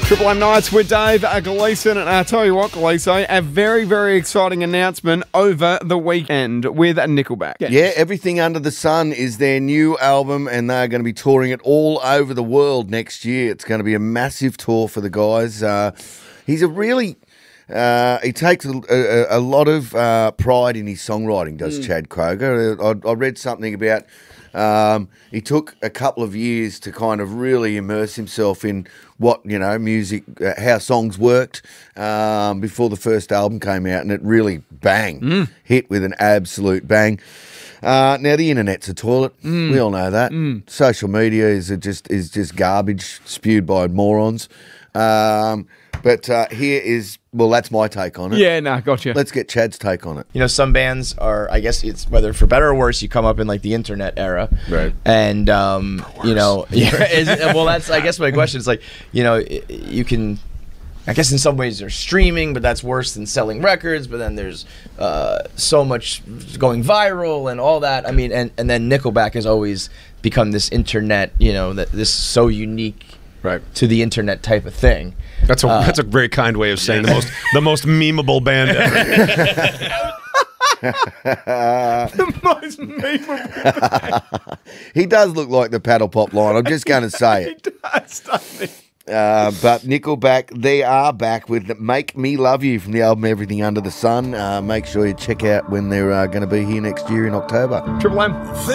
Triple M Nights with Dave Gleeson. And I tell you what, Gleeso, a very, very exciting announcement over the weekend with Nickelback. Yeah, Everything Under the Sun is their new album, and they're going to be touring it all over the world next year. It's going to be a massive tour for the guys. He's a really... he takes a lot of pride in his songwriting, does Chad Kroeger. I read something about he took a couple of years to kind of really immerse himself in what, music, how songs worked before the first album came out, and it really hit with an absolute bang. Now the internet's a toilet. We all know that. Social media is just garbage spewed by morons. But here is, well, that's my take on it. Yeah, gotcha. Let's get Chad's take on it. Some bands are, I guess it's whether for better or worse, you come up in like the internet era. Right. And, well, that's, I guess my question is like, you can, I guess in some ways there's streaming, but that's worse than selling records. But then there's so much going viral and all that. I mean, and then Nickelback has always become this internet, this so unique to the internet type of thing. That's a very kind way of saying the most memeable band ever. The most memeable. He does look like the Paddle Pop line. I'm just going to say it. He does, doesn't he? But Nickelback, they are back with Make Me Love You from the album Everything Under the Sun. Make sure you check out when they're going to be here next year in October. Triple M.